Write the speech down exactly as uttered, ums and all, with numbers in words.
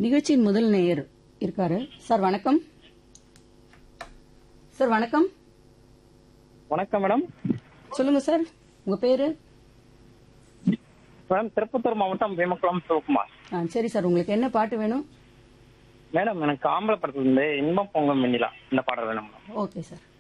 நிகழ்ச்சியின் முதல் நேயர் இருக்காரு. சார் வணக்கம். சார் வணக்கம். வணக்கம் மேடம். சொல்லுங்க சார், உங்க பேரு? மேடம், திருப்பத்தூர் மாவட்டம் பீமக்குளம் சிவகுமார். ஆ, சரி சார், உங்களுக்கு என்ன பாட்டு வேணும்? மேடம், எனக்கு ஆம்பளை படத்துல இருந்து இன்பம் பொங்கும் வெண்ணிலா இந்த பாடல் வேணும் மேடம். Okay sir.